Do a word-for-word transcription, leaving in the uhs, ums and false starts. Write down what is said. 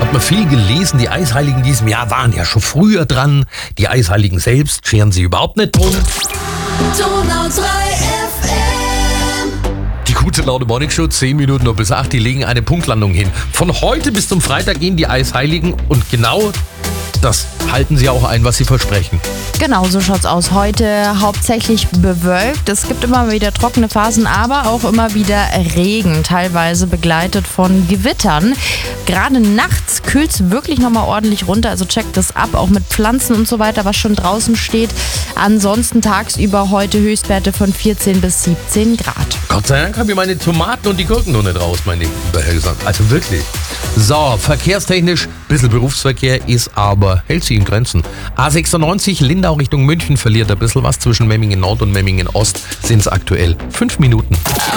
Hat man viel gelesen, die Eisheiligen in diesem Jahr waren ja schon früher dran. Die Eisheiligen selbst scheren sie überhaupt nicht drum. Donau drei F M. Die gute Laune Morning Show, zehn Minuten noch bis acht, die legen eine Punktlandung hin. Von heute bis zum Freitag gehen die Eisheiligen und genau das halten sie auch ein, was sie versprechen. Genau, so schaut's aus. Heute hauptsächlich bewölkt. Es gibt immer wieder trockene Phasen, aber auch immer wieder Regen, teilweise begleitet von Gewittern. Gerade nachts kühlt es wirklich nochmal ordentlich runter, also checkt das ab, auch mit Pflanzen und so weiter, was schon draußen steht. Ansonsten tagsüber heute Höchstwerte von vierzehn bis siebzehn Grad. Gott sei Dank habe ich meine Tomaten und die Gurken noch nicht raus, meine lieber Herr Gesang. Also wirklich. So, verkehrstechnisch, ein bisschen Berufsverkehr ist aber, hält sich in Grenzen. A sechsundneunzig Lindau Richtung München verliert ein bisschen was. Zwischen Memmingen Nord und Memmingen Ost sind es aktuell fünf Minuten.